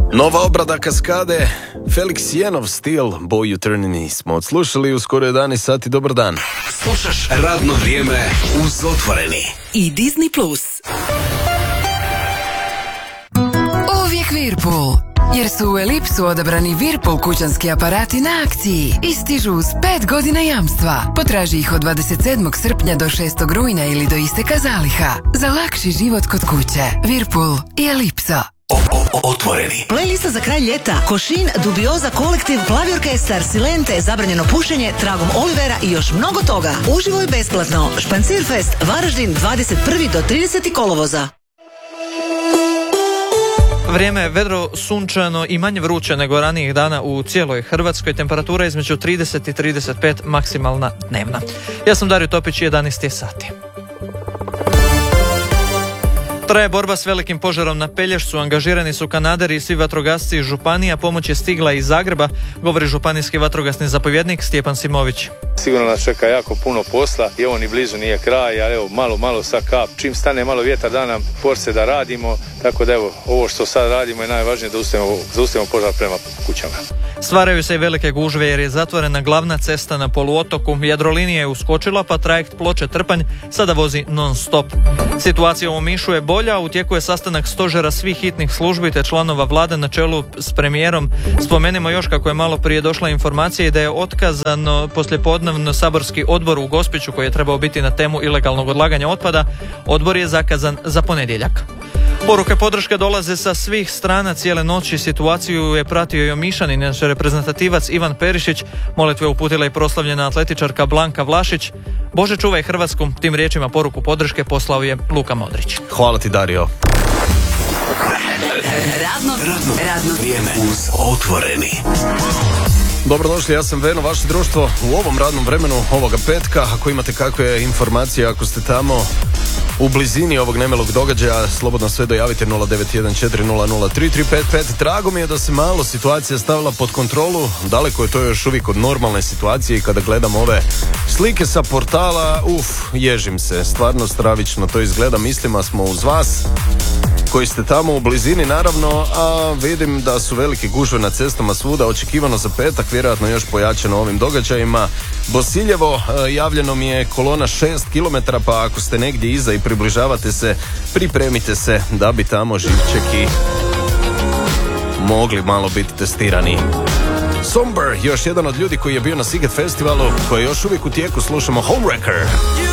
Nova obrada Kaskade, Felix Jenov Steel, Boy Eternity smo odslušali u skoro 11 sati. Dobar dan. Slušaš Radno vrijeme uz Otvoreni i Disney Plus. Uvijek Whirlpool, jer su u Elipsu odabrani Whirlpool kućanski aparati na akciji i stižu uz 5 godina jamstva. Potraži ih od 27. srpnja do 6. rujna ili do isteka zaliha. Za lakši život kod kuće. Whirlpool i Elipsa. Otvoreni. Playlista za kraj ljeta. Košin, Dubioza, Kolektiv, Plavi orkestar, Silente, Zabranjeno pušenje, Tragom Olivera i još mnogo toga. Uživo i besplatno. Špancirfest, Varaždin, 21. do 30. kolovoza. Vrijeme je vedro, sunčano i manje vruće nego ranijih dana u cijeloj Hrvatskoj. Temperatura između 30 i 35 maksimalna dnevna. Ja sam Dario Topić, 11 sati. Traje borba s velikim požarom na Pelješcu, angažirani su kanaderi i svi vatrogasci iz županija, pomoć je stigla iz Zagreba, govori županijski vatrogasni zapovjednik Stjepan Simović. Sigurno nas čeka jako puno posla i ovo ni blizu nije kraj, ali evo malo sad kap, čim stane malo vjetar da nam force da radimo, tako da evo ovo što sad radimo je najvažnije da zaustavimo požar prema kućama. Stvaraju se i velike gužve jer je zatvorena glavna cesta na poluotoku. Jadrolinija je uskočila pa trajekt Ploče-Trpanj sada vozi non stop. Situacija u Omišu je bolja, u tijeku je sastanak stožera svih hitnih službi te članova vlade na čelu s premijerom. Spomenimo još kako je malo prije došla informacija i da je otkazano poslijepodnevno saborski odbor u Gospiću koji je trebao biti na temu ilegalnog odlaganja otpada. Odbor je zakazan za ponedjeljak. Poruke podrške dolaze sa svih strana cijele noći. Situaciju je pratio i Omišanin, naš reprezentativac Ivan Perišić. Molitve uputila i proslavljena atletičarka Blanka Vlašić. Bože čuvaj Hrvatsku, tim riječima poruku podrške poslao je Luka Modrić. Hvala ti, Dario. Radno vrijeme uz Otvoreni. Dobrodošli, ja sam Veno, vaše društvo u ovom radnom vremenu ovoga petka. Ako imate kakve informacije, ako ste tamo u blizini ovog nemelog događaja, slobodno sve dojavite 0914003355. Drago mi je da se malo situacija stavila pod kontrolu. Daleko je to još uvijek od normalne situacije i kada gledam ove slike sa portala, ježim se, stvarno stravično to izgleda. Mislima smo uz vas koji ste tamo u blizini, naravno, a vidim da su velike gužve na cestama svuda, očekivano za petak, vjerojatno još pojačano ovim događajima. Bosiljevo, javljeno mi je kolona 6 km, pa ako ste negdje iza i približavate se, pripremite se da bi tamo živčeki mogli malo biti testirani. Somber, još jedan od ljudi koji je bio na Siget festivalu, koji je još uvijek u tijeku, slušamo Homewrecker.